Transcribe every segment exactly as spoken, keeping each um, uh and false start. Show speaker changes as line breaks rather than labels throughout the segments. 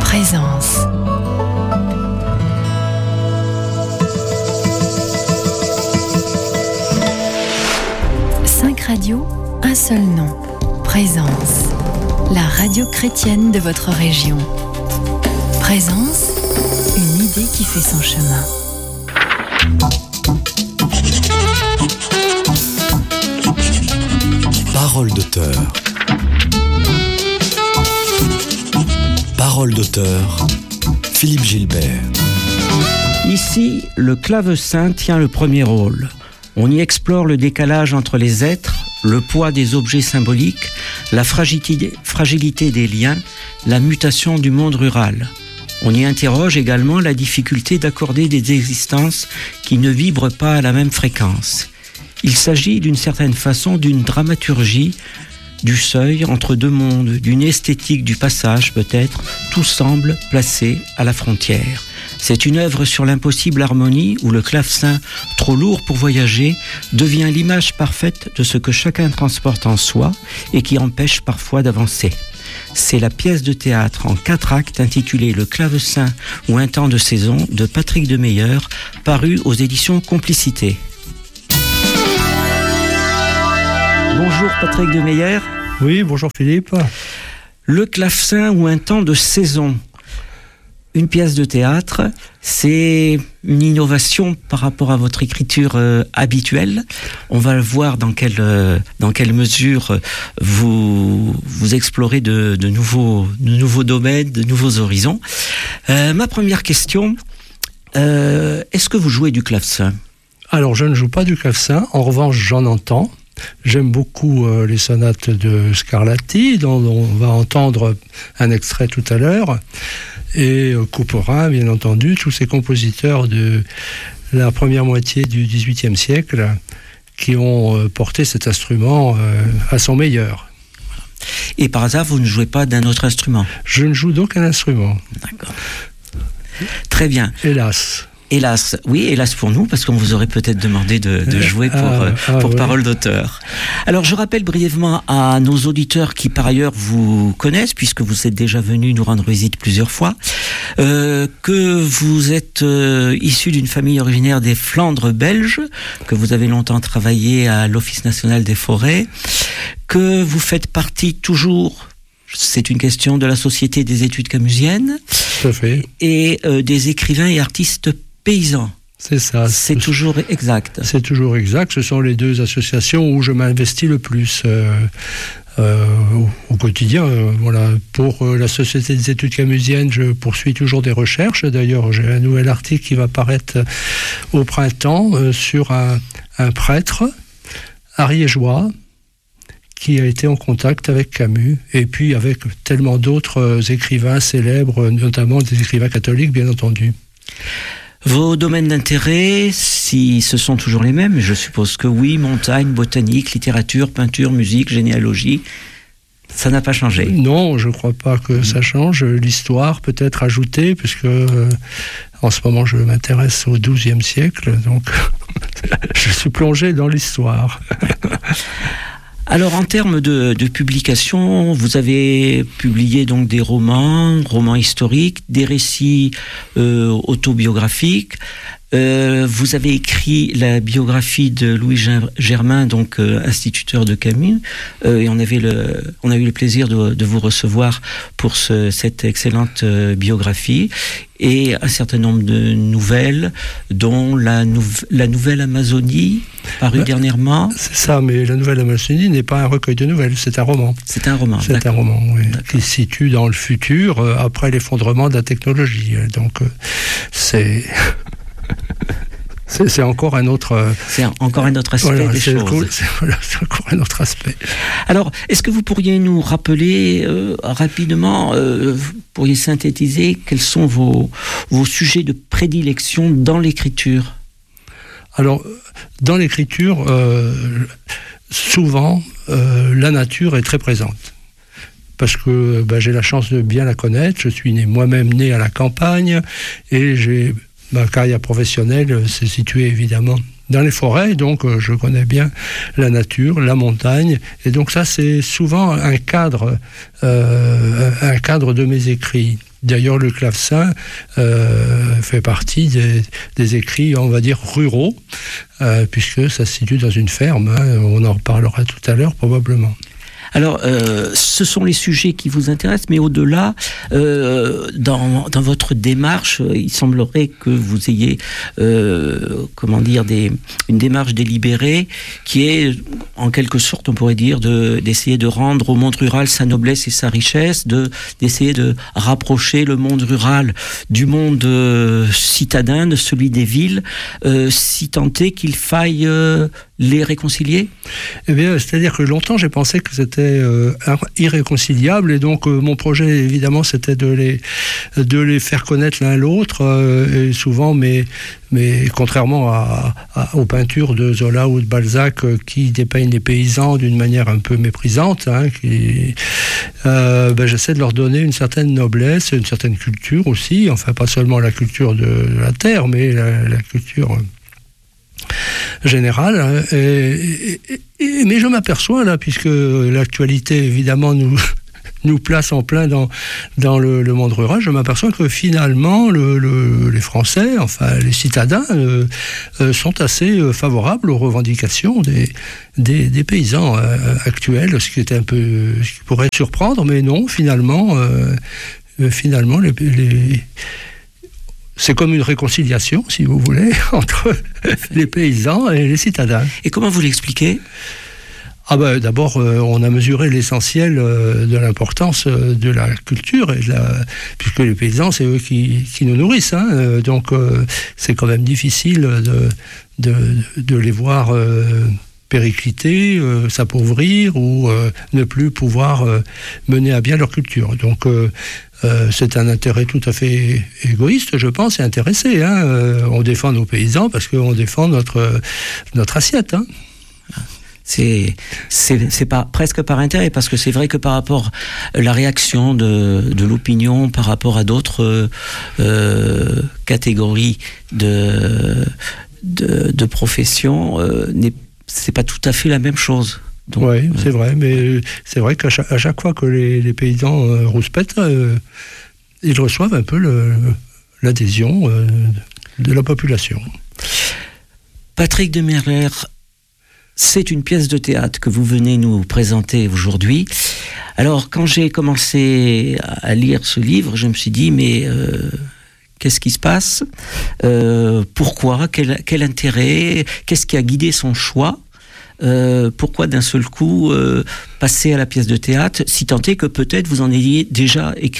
Présence. Cinq radios, un seul nom. Présence. La radio chrétienne de votre région. Présence, une idée qui fait son chemin.
Parole d'auteur. Parole d'auteur, Philippe Gilbert.
Ici, le clavecin tient le premier rôle. On y explore le décalage entre les êtres, le poids des objets symboliques, la fragilité, fragilité des liens, la mutation du monde rural. On y interroge également la difficulté d'accorder des existences qui ne vibrent pas à la même fréquence. Il s'agit d'une certaine façon d'une dramaturgie du seuil entre deux mondes, d'une esthétique du passage peut-être, tout semble placé à la frontière. C'est une œuvre sur l'impossible harmonie où le clavecin, trop lourd pour voyager, devient l'image parfaite de ce que chacun transporte en soi et qui empêche parfois d'avancer. C'est la pièce de théâtre en quatre actes intitulée Le clavecin ou un temps de saison de Patrick Demeyer, paru aux éditions Complicité. Bonjour Patrick Demeyer.
Oui, bonjour Philippe.
Le clavecin ou un temps de saison. Une pièce de théâtre, c'est une innovation par rapport à votre écriture euh, habituelle. On va voir dans quelle, euh, dans quelle mesure vous, vous explorez de, de, nouveaux, de nouveaux domaines, de nouveaux horizons. Euh, ma première question, euh, est-ce que vous jouez du clavecin ?
Alors, je ne joue pas du clavecin. En revanche, j'en entends. J'aime beaucoup euh, les sonates de Scarlatti, dont, dont on va entendre un extrait tout à l'heure. Et euh, Couperin, bien entendu, tous ces compositeurs de la première moitié du dix-huitième siècle qui ont euh, porté cet instrument euh, à son meilleur.
Et par hasard, vous ne jouez pas d'un autre instrument ?
Je ne joue d'aucun instrument.
D'accord. Très bien.
Hélas.
Hélas, oui, hélas pour nous, parce qu'on vous aurait peut-être demandé de, de jouer pour, ah, ah, pour oui. Parole d'auteur. Alors, je rappelle brièvement à nos auditeurs qui, par ailleurs, vous connaissent, puisque vous êtes déjà venus nous rendre visite plusieurs fois, euh, que vous êtes euh, issu d'une famille originaire des Flandres belges, que vous avez longtemps travaillé à l'Office national des forêts, que vous faites partie toujours... C'est une question de la Société des études camusiennes.
Tout à fait.
Et euh, des écrivains et artistes paysans.
C'est ça.
C'est toujours exact.
C'est toujours exact. Ce sont les deux associations où je m'investis le plus euh, euh, au, au quotidien. Euh, voilà. Pour euh, la Société des études camusiennes, je poursuis toujours des recherches. D'ailleurs, j'ai un nouvel article qui va paraître au printemps euh, sur un, un prêtre ariégeois qui a été en contact avec Camus, et puis avec tellement d'autres écrivains célèbres, notamment des écrivains catholiques, bien entendu.
Vos domaines d'intérêt, si ce sont toujours les mêmes, je suppose que oui, montagne, botanique, littérature, peinture, musique, généalogie, ça n'a pas changé.
Non, je ne crois pas que ça change. L'histoire peut être ajoutée, puisque euh, en ce moment je m'intéresse au douzième siècle, donc je suis plongé dans l'histoire.
Alors, en termes de, de publication, vous avez publié donc des romans, romans historiques, des récits euh, autobiographiques. Euh, vous avez écrit la biographie de Louis Germain, donc euh, instituteur de Camus, euh, et on avait le, on a eu le plaisir de, de vous recevoir pour ce, cette excellente euh, biographie, et un certain nombre de nouvelles, dont la, nou- la Nouvelle Amazonie, parue bah, dernièrement.
C'est ça, mais la Nouvelle Amazonie n'est pas un recueil de nouvelles, c'est un roman.
C'est un roman.
C'est d'accord. un roman, oui, qui se situe dans le futur, euh, après l'effondrement de la technologie. Donc, euh, c'est... C'est, c'est encore un autre... Euh,
c'est un, encore un autre aspect
voilà,
des
c'est
choses.
Cool, c'est, voilà, c'est encore un autre aspect.
Alors, est-ce que vous pourriez nous rappeler euh, rapidement, euh, vous pourriez synthétiser quels sont vos, vos sujets de prédilection dans l'écriture ?
Alors, dans l'écriture, euh, souvent, euh, la nature est très présente. Parce que ben, j'ai la chance de bien la connaître. Je suis né, moi-même né à la campagne, et j'ai... Ma carrière professionnelle s'est située évidemment dans les forêts, donc euh, je connais bien la nature, la montagne, et donc ça c'est souvent un cadre, euh, un cadre de mes écrits. D'ailleurs, le clavecin euh, fait partie des, des écrits, on va dire, ruraux, euh, puisque ça se situe dans une ferme. Hein, on en reparlera tout à l'heure, probablement.
Alors, euh, ce sont les sujets qui vous intéressent, mais au-delà, euh, dans, dans votre démarche, il semblerait que vous ayez, euh, comment dire, des, une démarche délibérée qui est, en quelque sorte, on pourrait dire, de, d'essayer de rendre au monde rural sa noblesse et sa richesse, de, d'essayer de rapprocher le monde rural du monde euh, citadin, de celui des villes, euh, si tant est qu'il faille euh, les réconcilier ?
Eh bien, c'est-à-dire que longtemps, j'ai pensé que c'était euh, irréconciliable, et donc euh, mon projet, évidemment, c'était de les, de les faire connaître l'un l'autre, euh, et souvent, mais, mais contrairement à, à, aux peintures de Zola ou de Balzac, euh, qui dépeignent les paysans d'une manière un peu méprisante, hein, qui, euh, ben, j'essaie de leur donner une certaine noblesse, une certaine culture aussi, enfin, pas seulement la culture de, de la terre, mais la, la culture générale. Et, et, et, mais je m'aperçois là, puisque l'actualité évidemment nous nous place en plein dans dans le, le monde rural, je m'aperçois que finalement le, le, les Français, enfin les citadins, euh, euh, sont assez euh, favorables aux revendications des des, des paysans euh, actuels, ce qui est un peu, ce qui pourrait surprendre, mais non, finalement, euh, finalement les, les c'est comme une réconciliation, si vous voulez, entre les paysans et les citadins.
Et comment vous l'expliquez ?
Ah ben, d'abord, euh, on a mesuré l'essentiel euh, de l'importance euh, de la culture, et de la... puisque les paysans, c'est eux qui, qui nous nourrissent. Hein, euh, donc, euh, c'est quand même difficile de, de, de les voir euh, péricliter, euh, s'appauvrir, ou euh, ne plus pouvoir euh, mener à bien leur culture. Donc, euh, Euh, c'est un intérêt tout à fait égoïste, je pense, et intéressé. Hein. Euh, on défend nos paysans parce qu'on défend notre, notre assiette. Hein.
C'est, c'est, c'est pas, presque par intérêt, parce que c'est vrai que par rapport à la réaction de, de l'opinion, par rapport à d'autres euh, catégories de, de, de professions, euh, n'est, c'est pas tout à fait la même chose.
Donc, oui, c'est vrai, mais c'est vrai qu'à chaque, à chaque fois que les, les paysans euh, rouspètent, euh, ils reçoivent un peu le, l'adhésion euh, de la population.
Patrick Demerler, c'est une pièce de théâtre que vous venez nous présenter aujourd'hui. Alors, quand j'ai commencé à lire ce livre, je me suis dit, mais euh, qu'est-ce qui se passe ? euh, Pourquoi ? Quel, quel intérêt ? Qu'est-ce qui a guidé son choix ? Euh, pourquoi d'un seul coup euh, passer à la pièce de théâtre, si tant est que peut-être vous en ayez déjà écrit ?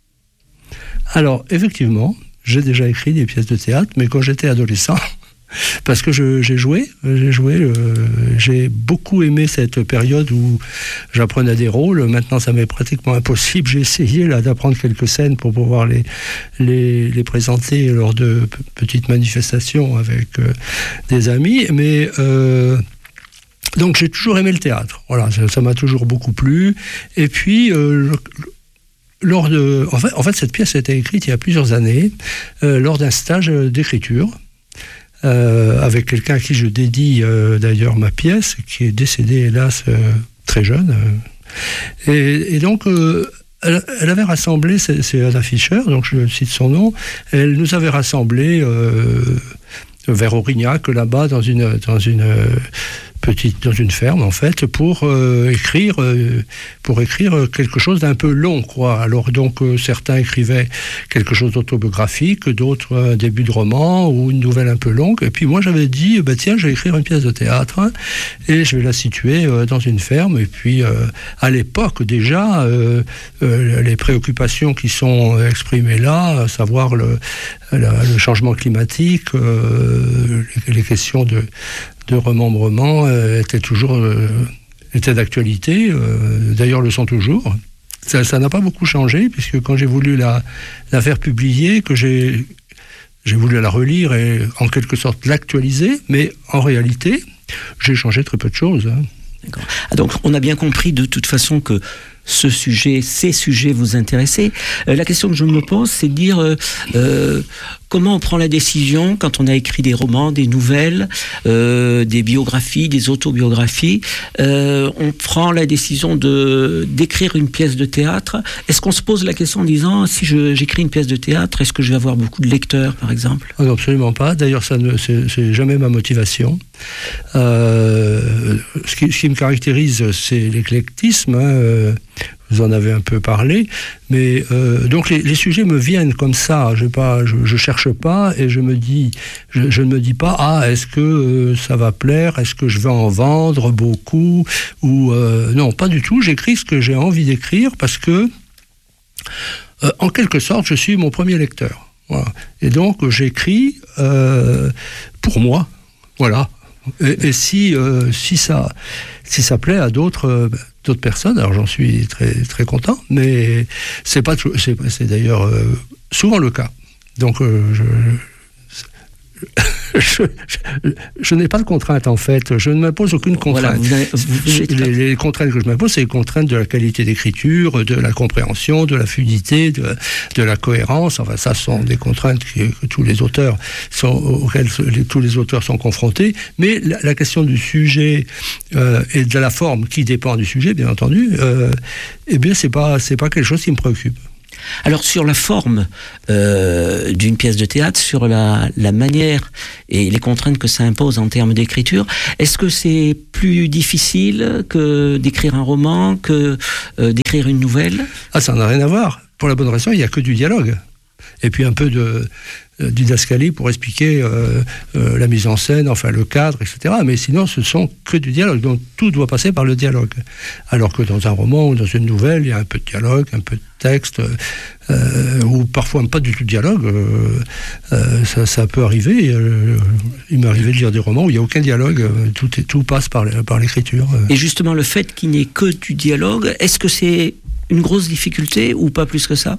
Alors, effectivement, j'ai déjà écrit des pièces de théâtre, mais quand j'étais adolescent, parce que je, j'ai joué, j'ai joué, euh, j'ai beaucoup aimé cette période où j'apprenais des rôles. Maintenant, ça m'est pratiquement impossible. J'ai essayé là d'apprendre quelques scènes pour pouvoir les les, les présenter lors de p- petites manifestations avec euh, des amis, mais euh, donc j'ai toujours aimé le théâtre. Voilà, ça, ça m'a toujours beaucoup plu. Et puis euh, lors de, en fait, en fait, cette pièce a été écrite il y a plusieurs années euh, lors d'un stage d'écriture. Euh, avec quelqu'un à qui je dédie euh, d'ailleurs ma pièce, qui est décédé hélas euh, très jeune. Euh, et, et donc, euh, elle, elle avait rassemblé, c'est, c'est Anna Fischer, donc je cite son nom, elle nous avait rassemblés euh, vers Aurignac, là-bas, dans une, dans une euh, petite, dans une ferme en fait, pour euh, écrire, euh, pour écrire quelque chose d'un peu long, quoi. Alors donc euh, certains écrivaient quelque chose d'autobiographique, d'autres un début de roman ou une nouvelle un peu longue. Et puis moi j'avais dit, bah tiens, je vais écrire une pièce de théâtre hein, et je vais la situer euh, dans une ferme. Et puis euh, à l'époque déjà, euh, euh, les préoccupations qui sont exprimées là, à savoir le, la, le changement climatique, euh, les, les questions de de remembrement euh, étaient toujours euh, étaient d'actualité, euh, d'ailleurs le sont toujours. Ça, ça n'a pas beaucoup changé, puisque quand j'ai voulu la, la faire publier, que j'ai, j'ai voulu la relire et en quelque sorte l'actualiser, mais en réalité, j'ai changé très peu de choses. Hein.
D'accord. Ah, donc on a bien compris de toute façon que ce sujet, ces sujets vous intéressaient. Euh, la question que je me pose, c'est de dire euh, euh, comment on prend la décision quand on a écrit des romans, des nouvelles, euh, des biographies, des autobiographies. Euh, on prend la décision de d'écrire une pièce de théâtre. Est-ce qu'on se pose la question en disant si je, j'écris une pièce de théâtre, est-ce que je vais avoir beaucoup de lecteurs, par exemple ?
Non, absolument pas. D'ailleurs, ça ne, c'est, c'est jamais ma motivation. Euh, ce, qui, ce qui me caractérise, c'est l'éclectisme. Hein. Vous en avez un peu parlé, mais euh, donc les, les sujets me viennent comme ça. Je pas, je, je cherche pas et je me dis, je, je ne me dis pas ah est-ce que euh, ça va plaire, est-ce que je vais en vendre beaucoup ou euh, non, pas du tout. J'écris ce que j'ai envie d'écrire parce que euh, en quelque sorte je suis mon premier lecteur. Voilà. Et donc j'écris euh, pour moi, voilà. Et, et si euh, si ça si ça plaît à d'autres euh, d'autres personnes, alors j'en suis très très content, mais c'est pas c'est, c'est d'ailleurs euh, souvent le cas. Donc euh, je, je, je, je n'ai pas de contraintes en fait. Je ne m'impose aucune contrainte. Voilà, vous avez, vous les, les contraintes que je m'impose, c'est les contraintes de la qualité d'écriture, de la compréhension, de la fluidité, de, de la cohérence. Enfin, ça sont des contraintes que, que tous les auteurs sont, auxquelles les, tous les auteurs sont confrontés. Mais la, la question du sujet euh, et de la forme qui dépend du sujet, bien entendu, euh, eh bien, c'est pas c'est pas quelque chose qui me préoccupe.
Alors sur la forme euh, d'une pièce de théâtre, sur la, la manière et les contraintes que ça impose en termes d'écriture, est-ce que c'est plus difficile que d'écrire un roman, que euh, d'écrire une nouvelle ?
Ah, ça n'a rien à voir. Pour la bonne raison, il n'y a que du dialogue. Et puis un peu de euh, didascalie pour expliquer euh, euh, la mise en scène, enfin le cadre, et cetera. Mais sinon, ce sont que du dialogue. Donc tout doit passer par le dialogue. Alors que dans un roman ou dans une nouvelle, il y a un peu de dialogue, un peu de texte, euh, ou parfois pas du tout de dialogue. Euh, euh, ça, ça peut arriver. Euh, il m'est arrivé de lire des romans où il n'y a aucun dialogue. Tout, est, tout passe par, par l'écriture.
Et justement, le fait qu'il n'y ait que du dialogue, est-ce que c'est une grosse difficulté ou pas plus que ça ?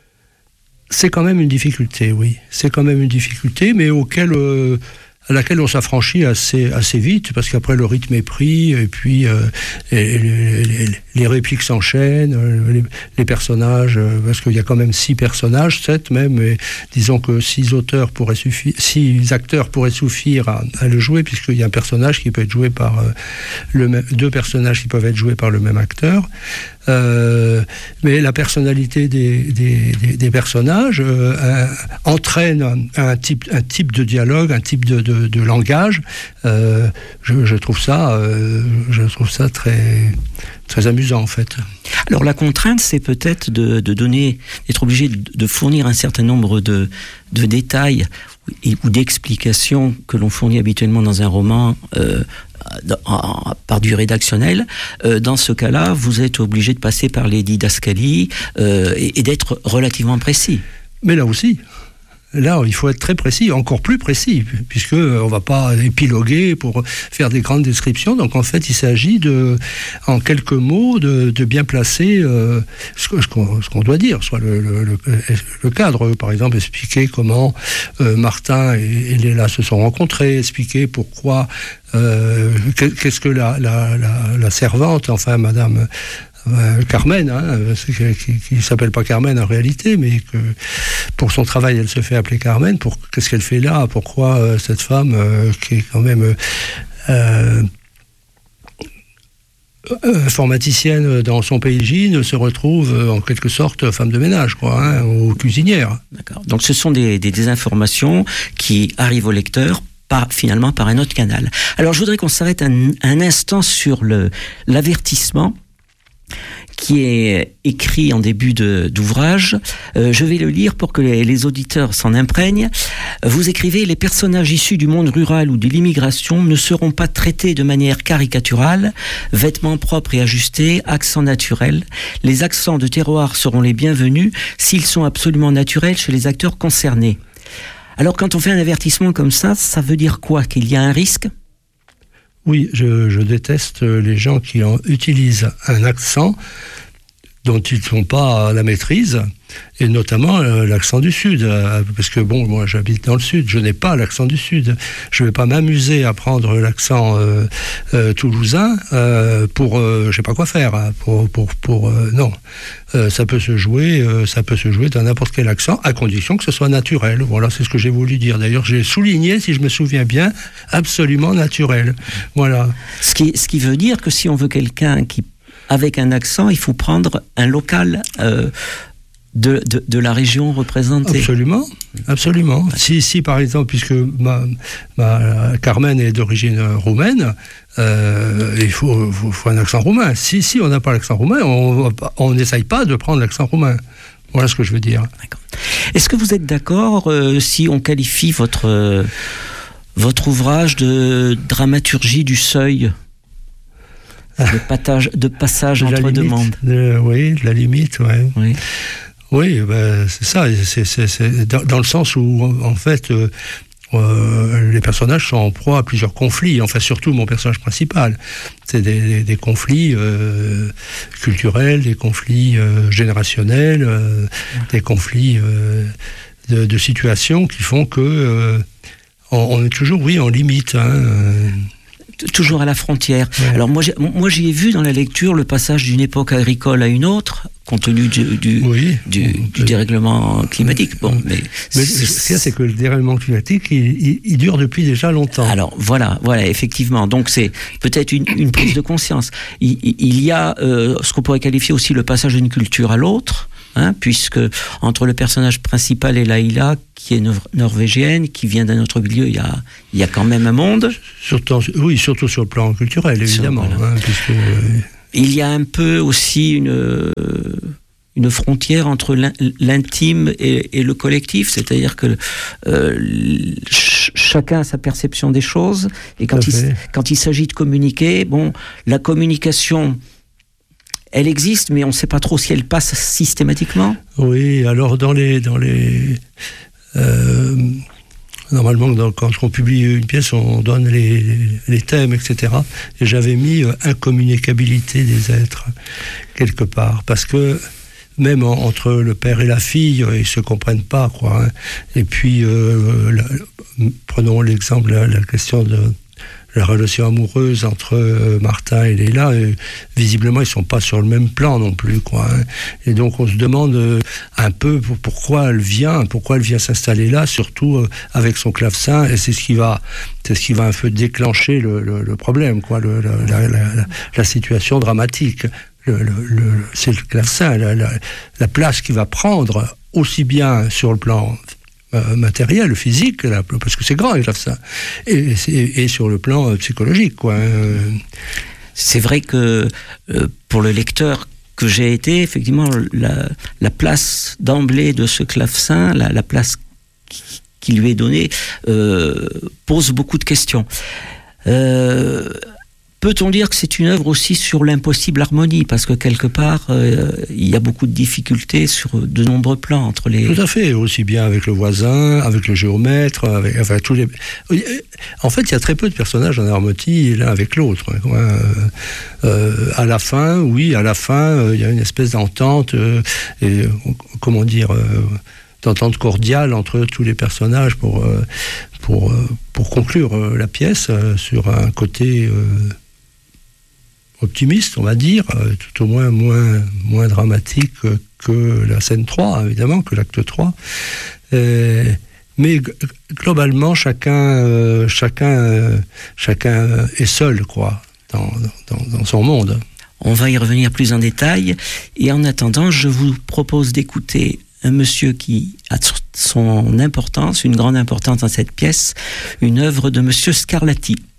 C'est quand même une difficulté, oui. C'est quand même une difficulté, mais auquel, euh, à laquelle on s'affranchit assez, assez vite, parce qu'après le rythme est pris, et puis euh, les, les, les répliques s'enchaînent, les, les personnages, euh, parce qu'il y a quand même six personnages, sept même, et disons que six auteurs pourraient suffire, six acteurs pourraient suffire à, à le jouer, puisqu'il y a un personnage qui peut être joué par euh, le même, deux personnages qui peuvent être joués par le même acteur. Euh, mais la personnalité des, des, des, des personnages euh, euh, entraîne un, un, type, un type de dialogue, un type de, de, de langage. Euh, je, je trouve ça, euh, je trouve ça très, très amusant en fait.
Alors la contrainte, c'est peut-être de, de donner, d'être obligé de, de fournir un certain nombre de, de détails ou d'explications que l'on fournit habituellement dans un roman euh, par du rédactionnel. Euh, dans ce cas-là, vous êtes obligé de passer par les didascalies euh, et, et d'être relativement précis.
Mais là aussi, là, il faut être très précis, encore plus précis, puisqu'on ne va pas épiloguer pour faire des grandes descriptions. Donc, en fait, il s'agit, de, en quelques mots, de, de bien placer euh, ce, ce, qu'on, ce qu'on doit dire, soit le, le, le, le cadre, par exemple, expliquer comment euh, Martin et, et Léla se sont rencontrés, expliquer pourquoi, euh, qu'est-ce que la, la, la, la servante, enfin, Madame... Euh, Carmen, hein, qui ne s'appelle pas Carmen en réalité, mais que pour son travail, elle se fait appeler Carmen. Pour, qu'est-ce qu'elle fait là ? Pourquoi euh, cette femme, euh, qui est quand même euh, informaticienne dans son pays d'origine, se retrouve euh, en quelque sorte femme de ménage, quoi, hein, ou cuisinière.
D'accord. Donc ce sont des, des, des informations qui arrivent au lecteur Par, finalement par un autre canal. Alors je voudrais qu'on s'arrête un, un instant sur le, l'avertissement qui est écrit en début de, d'ouvrage. Euh, je vais le lire pour que les, les auditeurs s'en imprègnent. Vous écrivez « Les personnages issus du monde rural ou de l'immigration ne seront pas traités de manière caricaturale, vêtements propres et ajustés, accents naturels. Les accents de terroir seront les bienvenus s'ils sont absolument naturels chez les acteurs concernés. » Alors quand on fait un avertissement comme ça, ça veut dire quoi ? Qu'il y a un risque ?
Oui, je, je déteste les gens qui en utilisent un accent dont ils n'ont pas la maîtrise, et notamment euh, l'accent du Sud. Euh, parce que, bon, moi, j'habite dans le Sud, je n'ai pas l'accent du Sud. Je ne vais pas m'amuser à prendre l'accent euh, euh, toulousain euh, pour, euh, je ne sais pas quoi faire. Hein, pour, pour, pour, euh, non. Euh, ça peut se jouer, euh, ça peut se jouer dans n'importe quel accent, à condition que ce soit naturel. Voilà, c'est ce que j'ai voulu dire. D'ailleurs, j'ai souligné, si je me souviens bien, absolument naturel. Voilà.
Ce qui, ce qui veut dire que si on veut quelqu'un qui, avec un accent, il faut prendre un local euh, de, de, de la région représentée.
Absolument, absolument. Ouais. Si, si, par exemple, puisque ma, ma Carmen est d'origine roumaine, euh, il faut, faut, faut un accent roumain. Si, si on n'a pas l'accent roumain, on n'essaye pas de prendre l'accent roumain. Voilà ce que je veux dire.
D'accord. Est-ce que vous êtes d'accord euh, si on qualifie votre, euh, votre ouvrage de dramaturgie du seuil ? De, patage, de passage de entre deux mondes.
De, oui, de la limite, ouais.
oui.
Oui, ben, c'est ça. C'est, c'est, c'est dans, dans le sens où, en fait, euh, euh, les personnages sont en proie à plusieurs conflits. Enfin, surtout mon personnage principal. C'est des, des, des conflits euh, culturels, des conflits euh, générationnels, euh, des conflits euh, de, de situations qui font que euh, on, on est toujours, oui, en limite. Hein, euh,
Toujours à la frontière. Ouais. Alors moi, j'ai, moi, j'y ai vu dans la lecture le passage d'une époque agricole à une autre, compte tenu du, du,
oui.
du, du dérèglement climatique. Bon, mais,
mais ce qu'il y a, c'est que le dérèglement climatique, il, il, il dure depuis déjà longtemps.
Alors voilà, voilà, effectivement. Donc c'est peut-être une, une prise de conscience. Il, il y a euh, ce qu'on pourrait qualifier aussi le passage d'une culture à l'autre. Hein, puisque entre le personnage principal et Laïla, qui est nor- norvégienne, qui vient d'un autre milieu, il y a, il y a quand même un monde.
Surtout, oui, surtout sur le plan culturel, évidemment.
Sur, voilà.
hein, puisque, euh...
Il y a un peu aussi une, une frontière entre l'intime et, et le collectif, c'est-à-dire que euh, ch- chacun a sa perception des choses, et quand, il, quand il s'agit de communiquer, bon, la communication... Elle existe, mais on ne sait pas trop si elle passe systématiquement.
Oui, alors dans les... Dans les euh, normalement, dans, quand on publie une pièce, on donne les, les thèmes, et cetera. Et j'avais mis euh, incommunicabilité des êtres, quelque part. Parce que même en, entre le père et la fille, ils ne se comprennent pas, quoi. Hein. Et puis, euh, la, prenons l'exemple, la, la question de... la relation amoureuse entre euh, Martin et Léla, euh, visiblement ils sont pas sur le même plan non plus, quoi. Hein. Et donc on se demande euh, un peu pour, pourquoi elle vient, pourquoi elle vient s'installer là, surtout euh, avec son clavecin, et c'est ce qui va, c'est ce qui va un peu déclencher le, le, le problème, quoi, le, le, la, la, la, la situation dramatique. Le, le, le, c'est le clavecin, la, la, la place qu'il va prendre aussi bien sur le plan matériel, physique, là, parce que c'est grand, là, ça, et, et, et sur le plan euh, psychologique, quoi. Hein.
C'est vrai que euh, pour le lecteur que j'ai été, effectivement, la, la place d'emblée de ce clavecin, la, la place qui, qui lui est donnée, euh, pose beaucoup de questions. Euh, Peut-on dire que c'est une œuvre aussi sur l'impossible harmonie, parce que quelque part, euh, il y a beaucoup de difficultés sur de nombreux plans entre les...
Tout à fait, aussi bien avec le voisin, avec le géomètre, avec, enfin tous les... En fait, il y a très peu de personnages en harmonie l'un avec l'autre. Euh, euh, à la fin, oui, à la fin, euh, il y a une espèce d'entente, euh, et, comment dire, euh, d'entente cordiale entre tous les personnages pour, euh, pour, euh, pour conclure euh, la pièce euh, sur un côté... Euh, optimiste, on va dire, euh, tout au moins moins, moins dramatique que la scène trois, évidemment, que l'acte trois. Euh, mais g- globalement, chacun, euh, chacun, euh, chacun est seul, quoi, dans, dans, dans son monde.
On va y revenir plus en détail, et en attendant, je vous propose d'écouter un monsieur qui a son importance, une grande importance dans cette pièce, une œuvre de monsieur Scarlatti.